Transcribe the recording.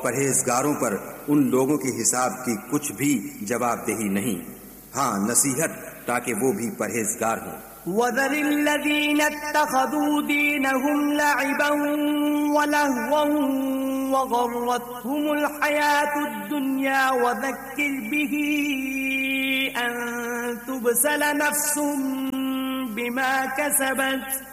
परहेजगारों पर उन लोगों के हिसाब की कुछ भी जवाबदेही नहीं। हाँ, नसीहत ताकि वो भी परहेजगार हों। وَذَرِ الَّذِينَ اتَّخَذُوا دِينَهُمْ لَعِبًا وَلَهْوًا وَغَرَّتْهُمُ الْحَيَاةُ الدُّنْيَا وَذَكِّرْ بِهِ أَن تُبْسَلَ نَفْسٌ بِمَا كَسَبَتْ